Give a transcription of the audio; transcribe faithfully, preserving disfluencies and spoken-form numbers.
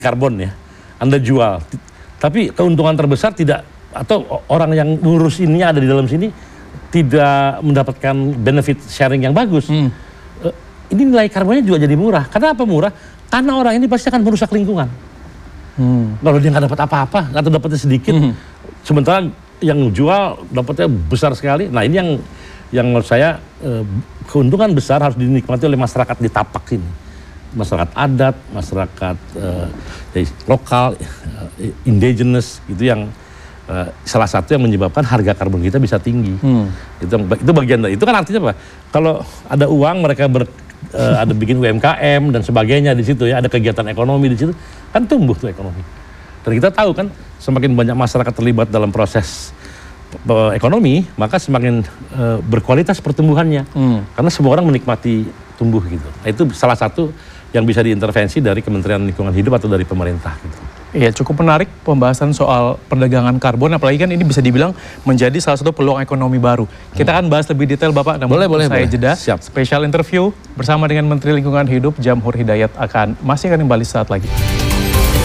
karbon ya, Anda jual. Tapi keuntungan terbesar tidak, atau orang yang ngurus ininya ada di dalam sini tidak mendapatkan benefit sharing yang bagus. Hmm. Ini nilai karbonnya juga jadi murah. Karena apa murah? Karena orang ini pasti akan merusak lingkungan. Hmm. Kalau dia nggak dapat apa-apa atau dapatnya sedikit, hmm. sementara yang jual dapatnya besar sekali. Nah ini yang yang menurut saya eh, keuntungan besar harus dinikmati oleh masyarakat di tapak sini. Masyarakat adat, masyarakat uh, lokal, uh, indigenous, itu yang uh, salah satu yang menyebabkan harga karbon kita bisa tinggi. Hmm. Itu, itu bagian dari itu kan artinya apa? Kalau ada uang mereka ber, uh, ada bikin U M K M dan sebagainya di situ ya, ada kegiatan ekonomi di situ, kan tumbuh tuh ekonomi. Dan kita tahu kan semakin banyak masyarakat terlibat dalam proses uh, ekonomi, maka semakin uh, berkualitas pertumbuhannya. Hmm. Karena semua orang menikmati tumbuh gitu. Nah, itu salah satu yang bisa diintervensi dari Kementerian Lingkungan Hidup atau dari pemerintah gitu. Iya, cukup menarik pembahasan soal perdagangan karbon, apalagi kan ini bisa dibilang menjadi salah satu peluang ekonomi baru. Kita akan bahas lebih detail Bapak, namun boleh, boleh, saya boleh. jeda. Siap. Spesial interview bersama dengan Menteri Lingkungan Hidup Jamhur Hidayat akan masih akan kembali saat lagi.